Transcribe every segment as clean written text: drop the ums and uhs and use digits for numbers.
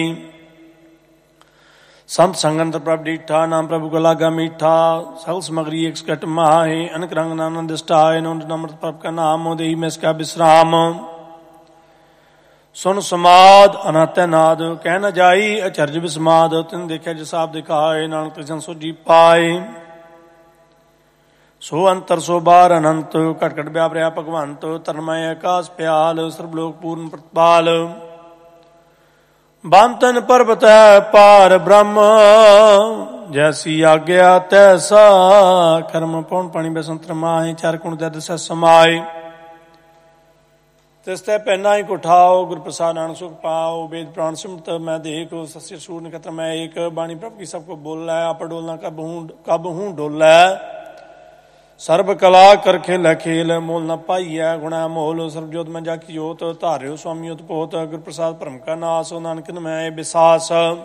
संत संगत प्रभ डीठा, नाम प्रभु को लागा मीठा। सकल समग्री एक सकट माहे, अनक रंग नानंद दिष्टाय। नमृत प्रभ का नाम देही में इसका विश्राम। सुन समाद अनहत नाद, कह न जाई अचरज विस्माद। तिन देखे जिस आप दिखाए, नानक तिन सो जी पाए। सो अंतर सो बार अनंत, कट कट व्यापरिया भगवंत। तन्मय आकाश प्याल, सर्वलोक पूर्ण प्रतिपाल। बांतन पर्वत है पार ब्रह्म, जैसी आज्ञा तैसा कर्म। पौन पानी बसंतर माहे, चार कुण दर्द से समाए। तिस्ते पहना ही उठाओ, गुरु प्रसाद नानक सुख पाओ। वेद प्राण सिमत मैं देखो, सस्य सूर नक्षत्र मैं एक। बाणी प्रभ की सबको बोला, आप डोलना कब हूँ डोला। सर्व कला कर खेल खेल, मोल न पाई है गुणा मोल। सर्वजोत में जाकी जोत, धार्यो स्वामी उत्पोत। गुरु प्रसाद भ्रम का नाश, नानक मैं विसास।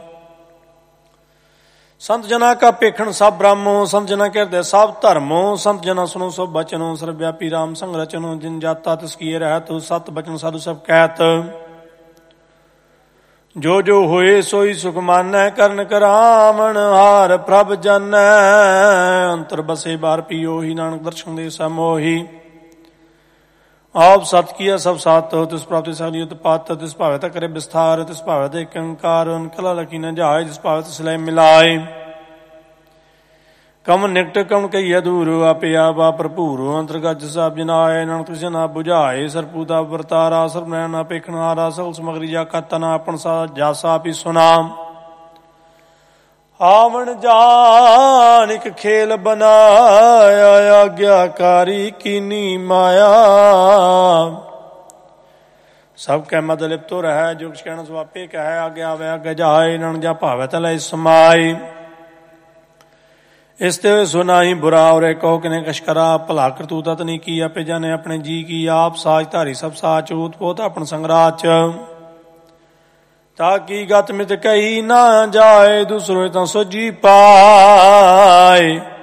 संत जना का पेखण सब ब्रह्मो, संत जना के हृदय सब धर्मो। संत जना सुनो सब बचनो, सर्वव्यापी राम संग रचनो। जिन जाता तिसकी रहत, सत बचन साधु सब कहत। जो जो होए सोई सुख मानै, करन करावण हार प्रभ जानै। अंतर बसे बार पियो ही, नानक दर्शन दे समोही। आप सत किया सब सात, तिस प्राप्ति सगली उत्पात। तिस भावे तक करे विस्तार, तिस भावे ते कंकार। कला लकी न जाए, जिस भावे तिस लय मिलाए। कम निकट कम कही अधूर, आपे आपा भरपूर। अंतर्गत सब जनाए, नानक तिस ना बुझाए। सरपूता वर्तारा, सर्वनैन पेखनारा। सकल समग्री जा का तना, अपन सा जासा भी सुना। आवन जान एक खेल बनाया, आज्ञाकारी कीनी माया। सब कह मद लिप्तो रह, जो कुछ कहना स्वापे कह। आगे आवे आगे जाए, नानक जा भावे तले समाए। इसते सुना ही बुरा और कहो किने कश करा। भला करतूता तनी की, आपे जाने अपने जी की। आप साज धारी सब साच, उत्पोत अपन संगराच। ताकि गत मित कही ना जाए, दूसरों तो सो जी पाए।